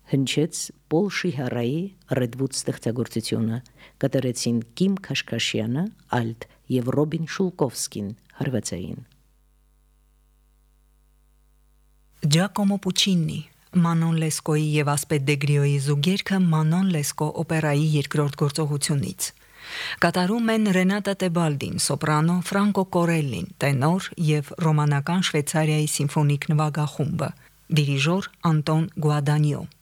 հնչեց Պոլ Շիհարայի ռեդվուդ ստեղծագործությունը, կատարեցին Կիմ Քաշքաշյանը, ալտ եւ Ռոբին Շուլկովսկին հարվածային։ Ջակոմո Պուչինի, Մանոն Լեսկոյի եւ Ասպետ Դեգրիոյի զուգերքը Մանոն Լեսկո օպերայի երկրորդ գործողությունից։ Կատարում են Ռենատա Տեբալդին, սոպրանո Ֆրանկո Կորելլին, տենոր եւ ռոմանական Շվեյցարիայի սիմֆոնիկ նվագախումբը, դիրիժոր Անտոն Գուադանյո։